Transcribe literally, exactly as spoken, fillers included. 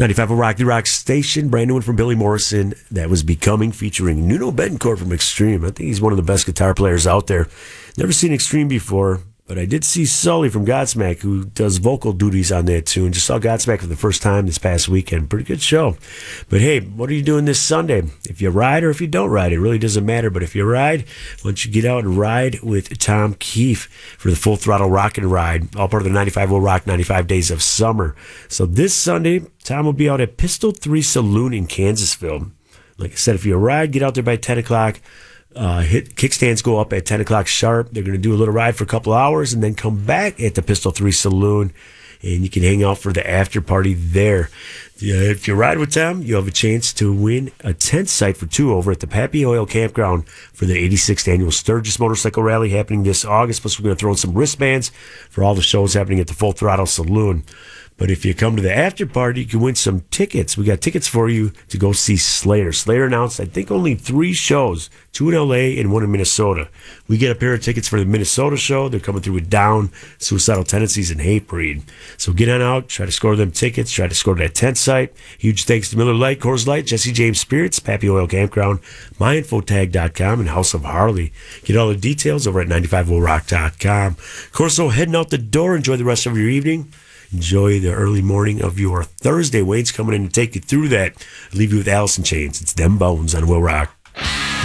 ninety-five will Rock, the Rock Station. Brand new one from Billy Morrison. That was Becoming, featuring Nuno Betancourt from Extreme. I think he's one of the best guitar players out there. Never seen Extreme before, but I did see Sully from Godsmack, who does vocal duties on that tune. Just saw Godsmack for the first time this past weekend. Pretty good show. But hey, what are you doing this Sunday? If you ride or if you don't ride, it really doesn't matter. But if you ride, why don't you get out and ride with Tom Keefe for the Full Throttle Rock and Ride, all part of the ninety-five will Rock ninety-five Days of Summer. So this Sunday, Tom will be out at Pistol three Saloon in Kansasville. Like I said, if you ride, get out there by ten o'clock. Uh, hit kickstands go up at ten o'clock sharp. They're going to do a little ride for a couple hours and then come back at the Pistol three Saloon, and you can hang out for the after party there. Yeah, if you ride with them, you have a chance to win a tent site for two over at the Pappy Oil Campground for the eighty-sixth Annual Sturgis Motorcycle Rally happening this August. Plus, we're going to throw in some wristbands for all the shows happening at the Full Throttle Saloon. But if you come to the after party, you can win some tickets. We got tickets for you to go see Slayer. Slayer announced, I think, only three shows, two in L A and one in Minnesota. We get a pair of tickets for the Minnesota show. They're coming through with Down, Suicidal Tendencies, and Hatebreed. So get on out, try to score them tickets, try to score that tent site. Huge thanks to Miller Lite, Coors Light, Jesse James Spirits, Pappy Oil Campground, my info tag dot com, and House of Harley. Get all the details over at ninety-five will rock dot com. Corso, heading out the door. Enjoy the rest of your evening. Enjoy the early morning of your Thursday. Wayne's coming in to take you through that. I'll leave you with Alice in Chains. It's Them Bones on Will Rock.